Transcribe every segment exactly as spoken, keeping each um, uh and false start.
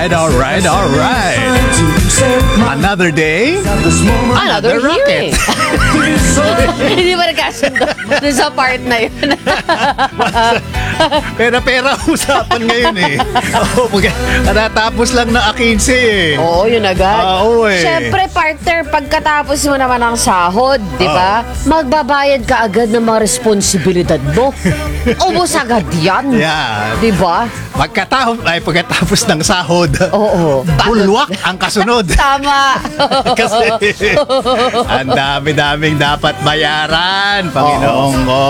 Alright, alright, alright. Another day, Another rocket. hearing. Hindi ba nagkasundo dun sa part na yun? Pera-pera usapan ngayon eh. Oh, natapos lang na akinse eh. Oo, yun agad. Ah, oo eh. Siyempre, partner, pagkatapos mo naman ang sahod, di ba? Magbabayad ka agad ng mga responsibilidad mo. Ubus agad yan. Yeah. Di ba? Pagkatapos, ay, pagkatapos ng sahod, Oo. bulwak ang kasunod. Tama. Kasi ang dami-daming dapat bayaran, Panginoong ko.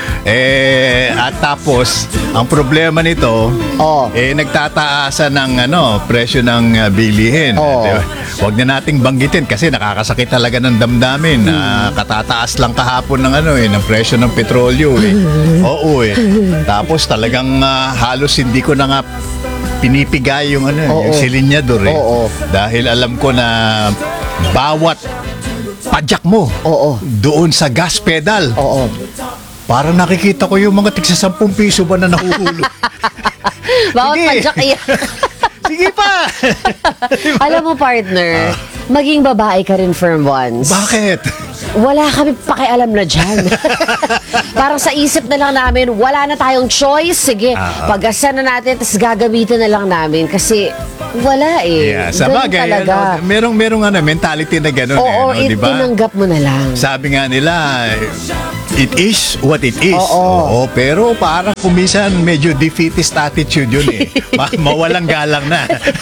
Eh, at tapos, ang problema nito, Oo. eh, nagtataasan ng ano, presyo ng uh, bilihin. Oo. Diba? Huwag na nating banggitin kasi nakakasakit talaga ng damdamin. Hmm. Uh, katataas lang kahapon ng ano eh, ng presyo ng petrolyo eh. Oo eh. Tapos talagang uh, halos hindi ko na nga pinipigay yung ano, Oo. yung silinyador eh. Oo. Dahil alam ko na bawat padyak mo Oo. doon sa gas pedal. Oo. Parang nakikita ko yung mga tigsa sampung piso ba na nahuhulog. Bawat Sige. padyak iyan. Sige pa! Alam mo, partner, maging babae ka rin for once. Bakit? Wala kami pakialam na dyan. Parang sa isip na lang namin, wala na tayong choice. Sige, Ah, ah. pag-asa na natin, tapos gagamitin na lang namin. Kasi wala eh. Yeah, sa Ganun bagay, talaga. ano, merong, merong ano, mentality na gano'n Oo, eh, no? Di ba? itinanggap mo na lang. Sabi nga nila, it is what it is. Oo. Pero parang kumisan medyo defeatist attitude yun eh. Ma- mawalang galang na.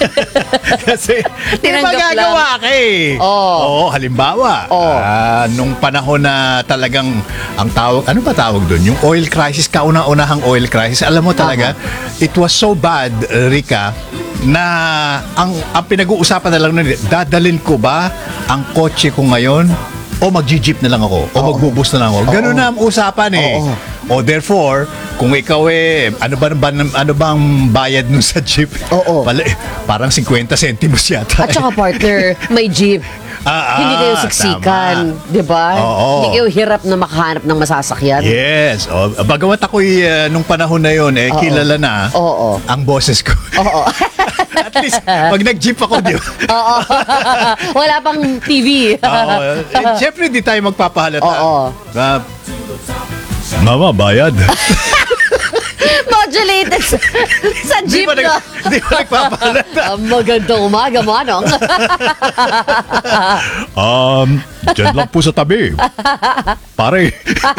Kasi may Tinanggap magagawa ka eh. Oo. Oo, halimbawa, Oo. ah, nung panahon na talagang ang tawag, ano ba tawag doon? Yung oil crisis, kauna-unahang oil crisis. Alam mo talaga, it was so bad, uh, Rica, na ang, ang pinag-uusapan na lang nun, dadalin ko ba ang kotse ko ngayon o mag-jeep na lang ako o magbubus na lang ako. Ganun na ang usapan eh. Oo. O therefore, kung ikaw eh, ano ba, ba ano bang bayad nun sa jeep? Oo. Pala, eh, parang fifty centimos yata. At saka, partner, may jeep. Ah, ah, Hindi kayo siksikan, di ba? Oo. Hindi kayo hirap na makahanap ng masasakyan. Yes. O, bagamat ako'y uh, nung panahon na yon eh, Oo. kilala na Oo. ang boses ko. Oo. At least, pag nag-jeep ako, di ba? Oo. Wala pang T V. Oo. Eh, Siyempre, di tayo magpapahalata. Oo. Ah, Mama, bayad. Modulated sa, sa Di jeep ba, nag, na. di ba nagpapahalata? Ang magandang umaga, Manong. Um, dyan lang po sa tabi. Pare.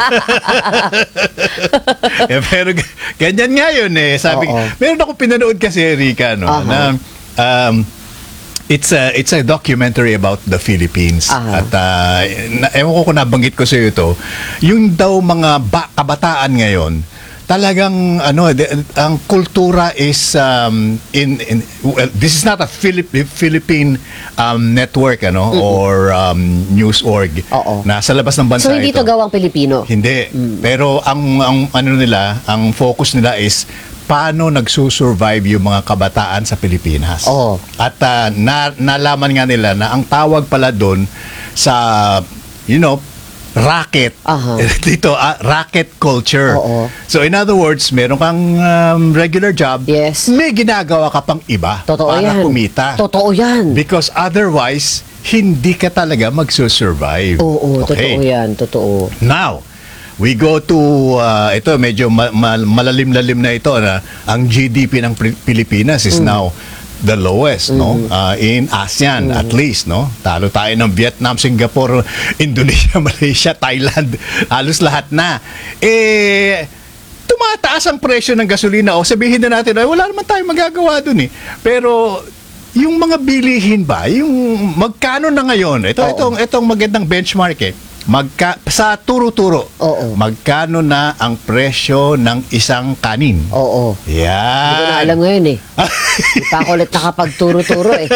eh, pero g- ganyan nga yun eh. Sabi, Oo. meron ako pinanood kasi, Rica, no, Aha. na um, it's a it's a documentary about the Philippines. Aha. At uh, na, ewan ko kung nabanggit ko sa iyo ito, yung daw mga ba- kabataan ngayon, talagang ano the, ang kultura is um, in, in well, this is not a Philip, Philippine um, network ano or um, news org. Oo. Nasa labas ng bansa So, hindi ito. to gawang Pilipino? Hindi. Pero ang ang ano nila, ang focus nila is paano nagsusurvive yung mga kabataan sa Pilipinas. Oo. At ah, na, nalaman nga nila na ang tawag pala doon sa you know racket. Aha. Dito ah, racket culture. Oo. So in other words, meron kang um, regular job, Yes. may ginagawa ka pang iba Totoo para yan. kumita. Totoo yan. Because otherwise, hindi ka talaga magsusurvive. Oo, Okay. totoo yan. Totoo. Now, we go to, uh, ito medyo ma- ma- malalim-lalim na ito na ang G D P ng Pri- Pilipinas is now the lowest, no? Uh, in ASEAN, at least, no? Talo tayo ng Vietnam, Singapore, Indonesia, Malaysia, Thailand, halos lahat na. Eh, tumataas ang presyo ng gasolina o sabihin na natin, ay, wala naman tayong magagawa dun eh. Pero, yung mga bilihin ba, yung magkano na ngayon, ito, Oo. itong, itong magandang benchmark eh, Magka, sa turo-turo, Oo. magkano na ang presyo ng isang kanin? Oo. Hindi ko na Yan. alam ngayon eh. Hindi pa ako ulit nakapagturo-turo eh.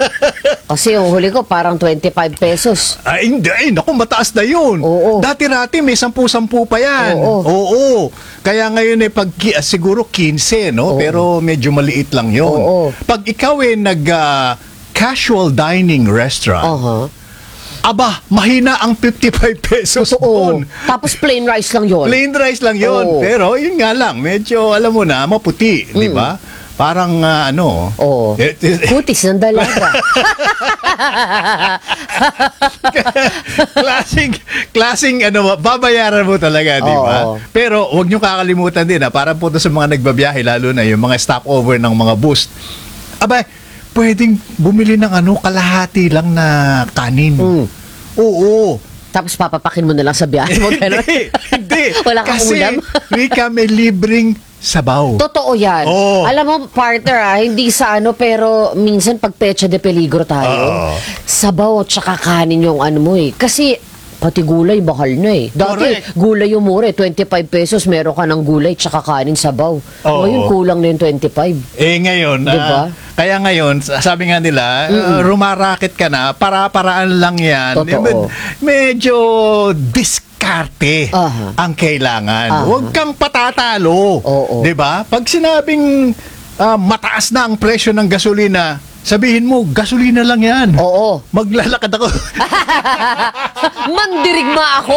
Kasi yung huli ko parang twenty-five pesos. Ay, hindi. Ay, naku, mataas na yun. Oo. Dati-rati may sampu-sampu pa yan. Oo. Oo. Kaya ngayon eh, pag, ki- ah, siguro fifteen, no? Oo. Pero medyo maliit lang yun. Oo. Pag ikaw eh nag ah, casual dining restaurant, Aha. aba, mahina ang fifty-five pesos Totoo. doon. Tapos plain rice lang yun. Plain rice lang yun. Oo. Pero yun nga lang, medyo alam mo na, maputi, di ba? parang ah, ano, Oo. eh, eh, Kutis ng dalaga. klaseng, klaseng ano, babayaran mo talaga, di ba? Oo. Pero huwag nyo kakalimutan din, ha, para po sa mga nagbabiyahe, lalo na yung mga stopover ng mga bus. Aba, pwedeng bumili ng ano, kalahati lang na kanin. Mm. Oo. Tapos papapakin mo na lang sa biyahe mo. Ganun. Hindi, hindi. Wala kang Kasi, ulam. Rika, may libreng sabaw. Totoo yan. Oo. Alam mo, partner, ah, hindi sa ano, pero minsan pag pecha de peligro tayo, Oo. sabaw at saka kanin yung ano mo eh. Kasi, pati gulay, bakal na eh. Dati, Correct. gulay yung mura eh. twenty-five pesos, meron ka ng gulay, tsaka kanin, sabaw. Oo. Ngayon, kulang na yung twenty-five. Eh ngayon, Diba? ah, kaya ngayon, sabi nga nila, uh, rumarakit ka na, para-paraan lang yan. Totoo. Med- medyo diskarte Aha. ang kailangan. Aha. Huwag kang patatalo. Oo. 'Di ba? Pag sinabing ah, mataas na ang presyo ng gasolina, sabihin mo, gasolina lang yan. Oo. Maglalakad ako. Mandirigma ako!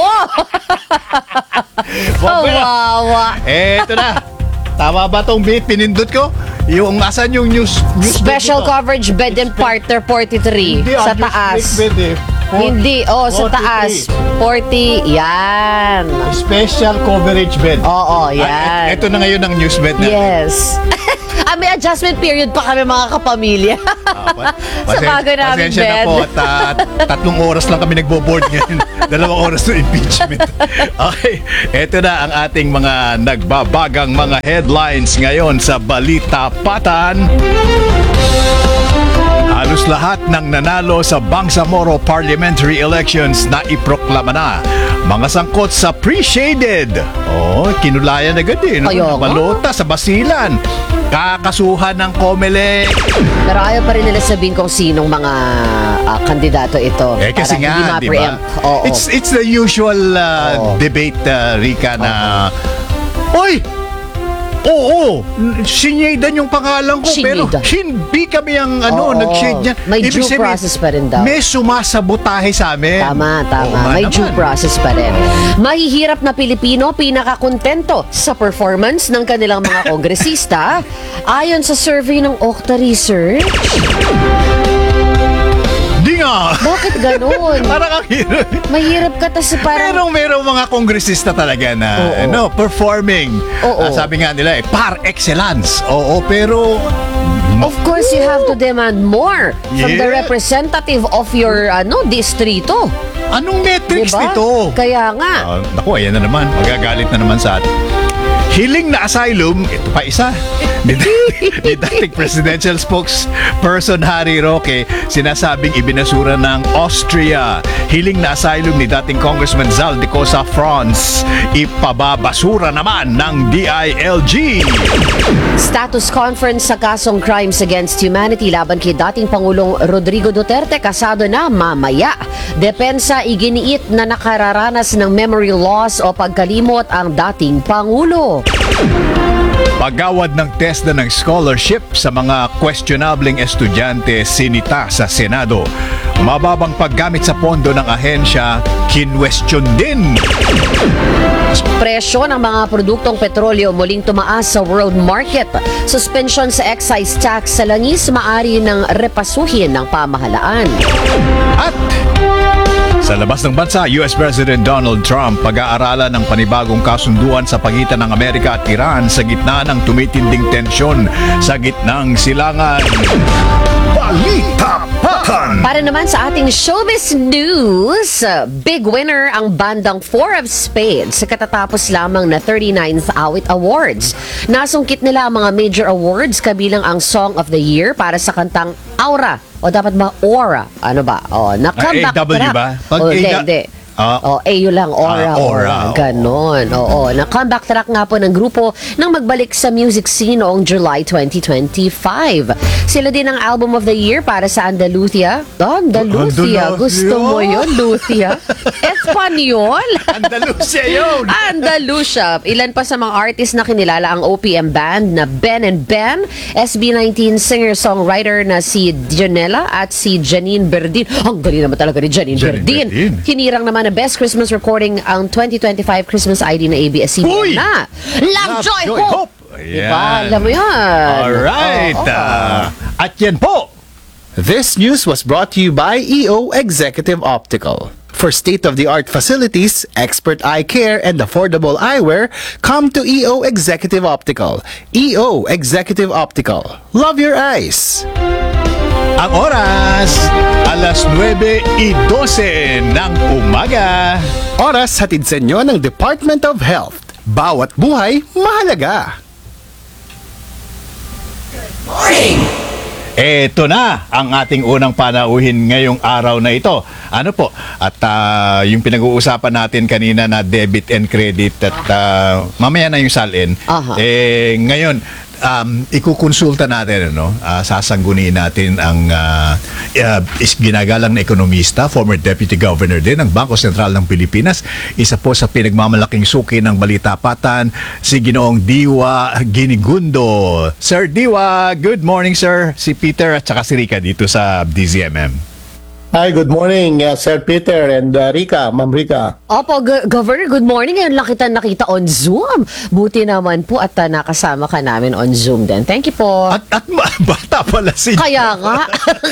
Wag mo na. Kawawa. Eto na. Tama ba tong beat? Pinindot ko? Yung asan yung news? news Special beat dito? coverage bed and partner forty-three. Hindi, Sa ah, news taas. beat, eh. For- Hindi, oh, sa forty-three. taas. forty, yan. Special coverage bed. Oo, yan. Ah, et- eto na ngayon ang news bed natin. Yes. ah, may adjustment period pa kami mga kapamilya. Ah, pa- Sa pasen- bago namin pasensya na bed. po at ah, tatlong oras lang kami nagbo-board ngayon. Dalawang oras na impeachment. Okay, eto na ang ating mga nagbabagang mga headlines ngayon sa Balita Patan. Halos lahat ng nanalo sa Bangsamoro parliamentary elections na iproklama na. Mga sangkot sa pre-shaded. Oh, kinulayan agad din. Ayaw nga. Balota sa Basilan. Kakasuhan ng Comelec. Pero ayaw pa rin nila sabihin kung sinong mga ah, kandidato ito. Eh kasi para nga, hindi di ba? ma-preempt. Oo. It's it's the usual uh, Oo. debate, uh, Rika, na Oy! Oo, sinyedan yung pangalan ko pero Sinyedan. hindi kami ang ano, Oo. nag-shade niya. May Ibig due sabihin, process pa rin daw. May sumasabotahe sa amin. Tama, tama. Oo nga May due naman. process pa rin. Mahihirap na Pilipino pinakakontento sa performance ng kanilang mga kongresista ayon sa survey ng Okta Research. Di nga. Bakit ganun? Parang ang hirap. Mahirap ka kasi parang... Merong merong mga kongresista talaga na Oo. ano, performing. Oo. Ah, sabi nga nila eh, par excellence. Oo, pero Of course, you have to demand more from the Yeah. representative of your ano distrito. anong metrics Diba? nito? Kaya nga. Ah, naku, ayan na naman. Magagalit na naman sa atin. Hiling na asylum, ito pa isa. Ni, ni dating presidential spokesperson Harry Roque, sinasabing ibinasura ng Austria. Hiling na asylum ni dating Congressman Zal de Cosa France, ipababasura naman ng D I L G. Status conference sa kasong crimes against humanity laban kay dating Pangulong Rodrigo Duterte kasado na mamaya. Depensa iginiit na nakararanas ng memory loss o pagkalimot ang dating Pangulo. Pagawad ng test na ng scholarship sa mga questionableng estudyante sinita sa Senado. Mababang paggamit sa pondo ng ahensya, kinwestiyon din. Presyo ng mga produktong petrolyo muling tumaas sa world market. Suspension sa excise tax sa langis maaari ng repasuhin ng pamahalaan. At sa labas ng bansa, U S President Donald Trump pag-aaralan ng panibagong kasunduan sa pagitan ng Amerika at Iran sa gitna ng tumitinding tensyon sa gitnang silangan. Balita Patan! Para naman sa ating showbiz news, big winner ang bandang Four of Spades sa katatapos lamang na thirty-ninth Awit Awards. Nasungkit nila ang mga major awards kabilang ang Song of the Year para sa kantang Aura. O dapat ba Aura? Ano ba? O, na comeback A W track. ba? Pag o, A- hindi, hindi. Ah. o, A U lang, Aura. Ah, Aura, oo. Ganon. Oo, na comeback track nga po ng grupo nang magbalik sa music scene noong July twenty twenty-five. Sila din ang Album of the Year para sa Andalusia. Oh, Andalusia. Andalusia. Gusto mo yun, Lucia? Espanyol? Andalusia yun! Andalusia. Ilan pa sa mga artist na kinilala ang O P M band na Ben and Ben, S B nineteen singer-songwriter na si Dionela at si Janine Berdin. Ang galing naman talaga ni Janine, Janine Berdin. Berdin. Hinirang naman na Best Christmas Recording ang twenty twenty-five Christmas I D na A B S C B N Uy! na. Love, Joy, Hope! Diba? Alam mo yan. Alright. Oo, oo. ah, at yan po. This news was brought to you by E O Executive Optical. For state-of-the-art facilities, expert eye care, and affordable eyewear, come to E O Executive Optical. E O Executive Optical. Love your eyes! Ang oras, alas nuwebe y dose ng umaga. Oras hatid sa inyo ng Department of Health. Bawat buhay, mahalaga. Eto na ang ating unang panauhin ngayong araw na ito. Ano po? At ah, yung pinag-uusapan natin kanina na debit and credit at ah, mamaya na yung salin. Aha. Eh ngayon, um, ikukonsulta natin, ano? Ah, sasangguniin natin ang ah, ah, is ginagalang na ekonomista, former deputy governor din ng Bangko Sentral ng Pilipinas. Isa po sa pinagmamalaking suki ng Balitapatan, si Ginoong Diwa Ginigundo. Sir Diwa, good morning sir. Si Peter at saka si Rica dito sa D Z M M. Hi, good morning, uh, Sir Peter and uh, Rica, Ma'am Rica. Opo, Go- Governor, good morning. Ngayon lang kita nakita on Zoom. Buti naman po at uh, nakasama ka namin on Zoom din. Thank you po. At, at ma- bata pala si... Kaya nga.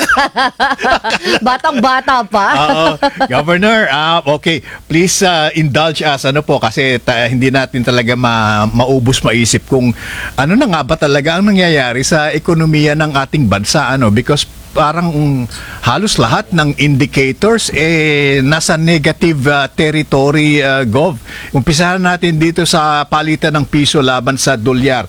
Batang-bata pa. Oo. Governor, ah, okay, please ah, indulge us ano po kasi ta- hindi natin talaga ma- maubos maisip kung ano na nga ba talaga ang nangyayari sa ekonomiya ng ating bansa ano because parang mm, halos lahat ng indicators eh nasa negative ah, territory ah, gov. Umpisahan natin dito sa palitan ng piso laban sa dolyar.